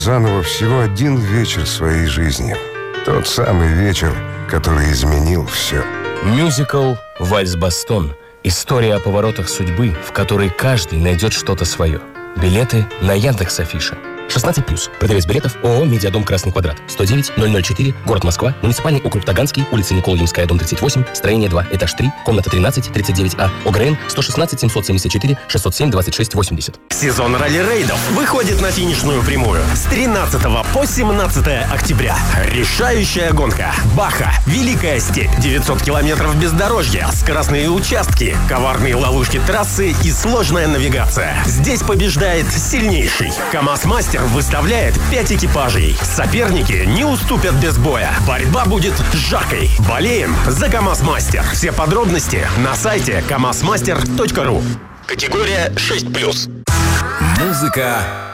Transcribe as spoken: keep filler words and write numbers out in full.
Заново всего один вечер своей жизни. Тот самый вечер, который изменил все. Мюзикл «Вальс-Бастон». История о поворотах судьбы, в которой каждый найдет что-то свое. Билеты на Яндекс.Афише. шестнадцать плюс. Продавец билетов ООО «Медиадом Красный Квадрат». сто девять ноль ноль четыре, город Москва, муниципальный округ Таганский, улица Никола-Ямская, дом тридцать восемь, строение два, этаж три, комната тринадцать, тридцать девять А, ОГРН сто шестнадцать семьсот семьдесят четыре шестьсот семь двадцать шесть восемьдесят. Сезон ралли-рейдов выходит на финишную прямую с тринадцатого по семнадцатое октября. Решающая гонка. Баха. Великая степь. девятьсот километров бездорожья. Скоростные участки. Коварные ловушки трассы и сложная навигация. Здесь побеждает сильнейший. КамАЗ-мастер выставляет пять экипажей. Соперники не уступят без боя. Борьба будет жаркой. Болеем за КамАЗ-мастер. Все подробности на сайте камаз мастер точка ру. Категория шесть плюс. Музыка